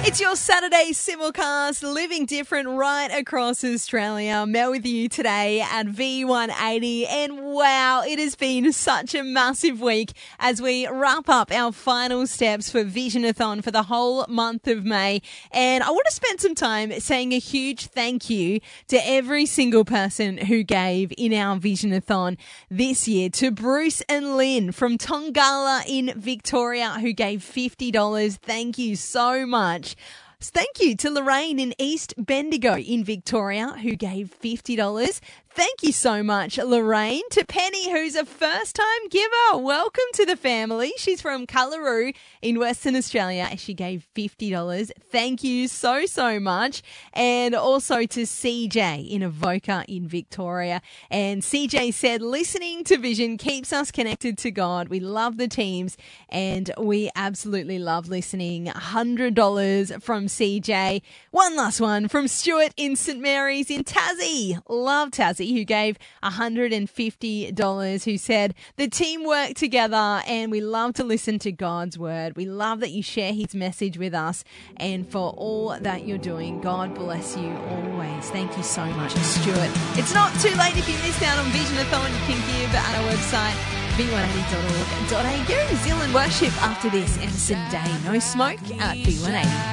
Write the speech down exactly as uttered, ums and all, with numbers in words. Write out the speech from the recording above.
It's your Saturday simulcast, living different right across Australia. Mel with you today at V one eighty. And wow, it has been such a massive week as we wrap up our final steps for Visionathon for the whole month of May. And I want to spend some time saying a huge thank you to every single person who gave in our Visionathon this year. To Bruce and Lynn from Tongala in Victoria who gave fifty dollars. Thank you so much. Thank you to Lorraine in East Bendigo in Victoria who gave fifty dollars. Thank you so much, Lorraine. To Penny, who's a first-time giver. Welcome to the family. She's from Cullaroo in Western Australia. She gave fifty dollars. Thank you so, so much. And also to C J in Avoca in Victoria. And C J said, listening to Vision keeps us connected to God. We love the teams and we absolutely love listening. one hundred dollars from C J. One last one from Stuart in St Mary's in Tassie. Love Tassie, who gave one hundred fifty dollars, who said, the team work together and we love to listen to God's word. We love that you share his message with us and for all that you're doing. God bless you always. Thank you so much, Stuart. It's not too late if you missed out on Visionathon. You can give at our website, v one eighty dot org dot a u. New Zealand worship after this. Emerson Day, No Smoke at V one eighty.